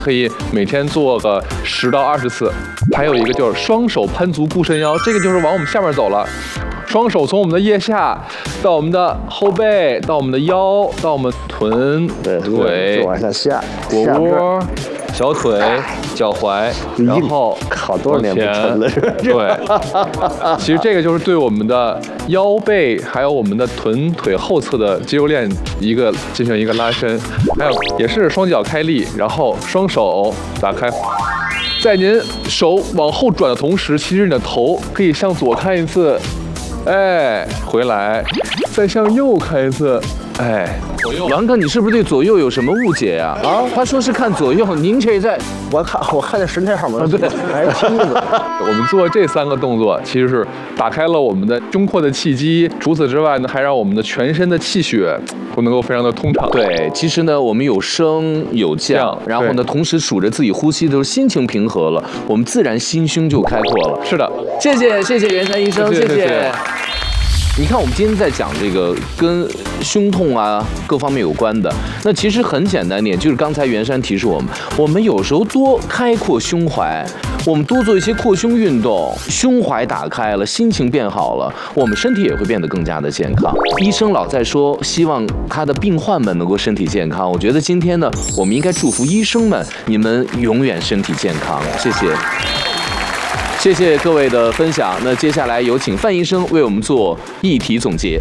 可以每天做个10到20次。还有一个就是双手攀足固肾腰，这个就是往我们下面走了。双手从我们的腋下到我们的后背，到我们的腰，到我们臀、腿， 往下下， 腘窝、小腿、脚踝，然后好多年不抻了，是吧？ 对，其实这个就是对我们的腰背还有我们的臀腿后侧的肌肉链进行一个拉伸，还有也是双脚开立，然后双手打开。在您手往后转的同时，其实你的头可以向左看一次，哎，回来，再向右看一次，哎。 王哥，你是不是对左右有什么误解呀？啊，他说是看左右，您这在， 我看那神态上面， 对， 还是梯子。 我们做这3个动作，其实是打开了我们的胸廓的气机，除此之外呢，还让我们的全身的气血都能够非常的通畅。 对，其实呢，我们有升有降，然后呢，同时数着自己呼吸的时候，心情平和了，我们自然心胸就开阔了。 是的， 谢谢袁山医生，谢谢。你看，我们今天在讲这个跟胸痛啊各方面有关的，那其实很简单点，就是刚才袁山提示我们有时候多开阔胸怀，我们多做一些扩胸运动，胸怀打开了，心情变好了，我们身体也会变得更加的健康。医生老在说，希望他的病患们能够身体健康，我觉得今天呢，我们应该祝福医生们，你们永远身体健康。谢谢。谢谢各位的分享。那接下来有请范医生为我们做议题总结。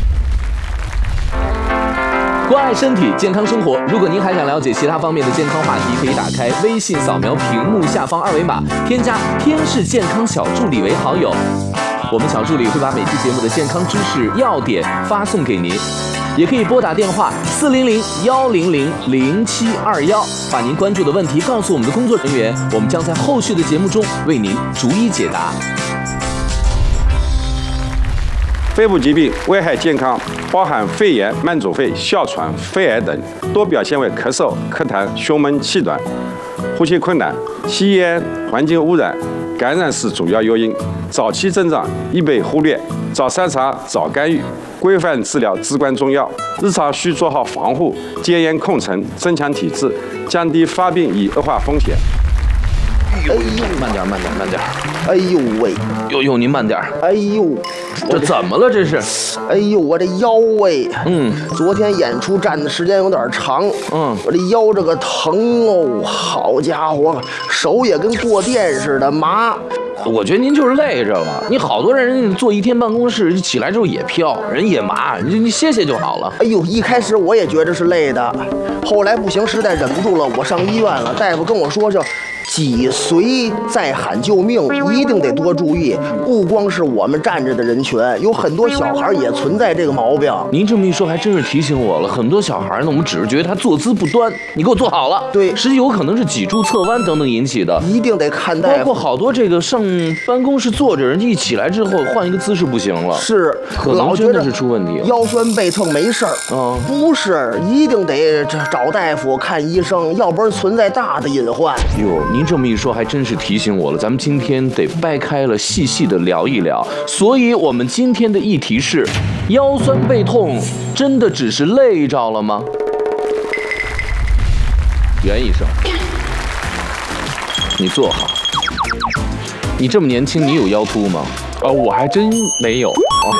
关爱身体，健康生活。如果您还想了解其他方面的健康话题，可以打开微信，扫描屏幕下方2维码，添加天使健康小助理为好友。我们小助理会把每期节目的健康知识要点发送给您。也可以拨打电话400-100-0721，把您关注的问题告诉我们的工作人员，我们将在后续的节目中为您逐一解答。 肺部疾病危害健康，包含肺炎、慢阻肺、哮喘、肺癌等，多表现为咳嗽、咳痰、胸闷气短、呼吸困难、吸烟、环境污染、感染是主要诱因。早期症状易被忽略，早筛查、早干预，规范治疗至关重要。日常需做好防护，戒烟控尘，增强体质，降低发病与恶化风险。 哎呦，慢点。 哎呦喂， 哟，您慢点。 哎呦， 这怎么了？这是？ 哎呦，我这腰喂，昨天演出站的时间有点长，我这腰这个疼哦，好家伙，手也跟过电似的麻。 我觉得您就是累着了。你好多人坐一天办公室，起来之后也飘，人也麻，你歇歇就好了。 哎呦，一开始我也觉得是累的，后来不行，实在忍不住了，我上医院了。大夫跟我说是脊髓在喊救命，一定得多注意。不光是我们站着的人群，有很多小孩也存在这个毛病。 您这么一说，还真是提醒我了。很多小孩呢，我们只是觉得他坐姿不端，你给我坐好了。 对， 实际有可能是脊柱侧弯等等引起的， 一定得看大夫。 包括好多这个上办公室坐着，人家一起来之后换一个姿势不行了， 是可能真的是出问题了。 腰酸背痛没事儿，不是，一定得找大夫看医生，要不然存在大的隐患。 哟，您这么一说，还真是提醒我了。咱们今天得掰开了细细的聊一聊。所以我们今天的议题是：腰酸背痛真的只是累着了吗？袁医生，你坐好。你这么年轻，你有腰突吗？ 我还真没有。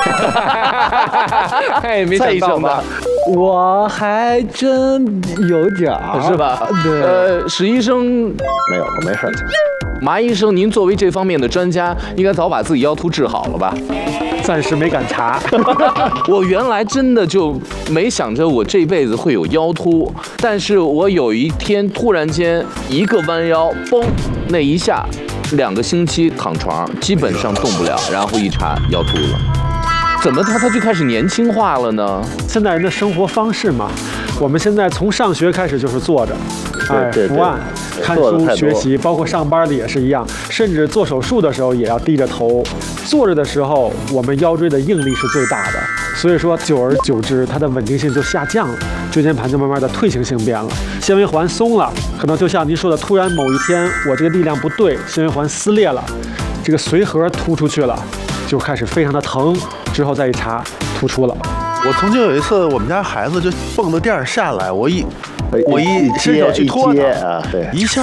哎，没想到吧？ 我还真有点儿， 是吧？ 对。 史医生没有，我没事。 马医生，您作为这方面的专家，应该早把自己腰突治好了吧？ 暂时没敢查。 我原来真的就没想着我这辈子会有腰突，但是我有一天突然间一个弯腰，嘣，那一下2个星期躺床，基本上动不了，然后一查腰突了。怎么他就开始年轻化了呢？ 现代人的生活方式嘛，我们现在从上学开始就是坐着，伏案、看书、学习，包括上班的也是一样，甚至做手术的时候也要低着头。坐着的时候，我们腰椎的应力是最大的，所以说久而久之，它的稳定性就下降了，椎间盘就慢慢的退行性变了，纤维环松了，可能就像您说的，突然某一天我这个力量不对，纤维环撕裂了，这个髓核突出去了，就开始非常的疼，之后再一查突出了。 我曾经有一次，我们家孩子就蹦到垫儿下来，我一伸手去拖他，一下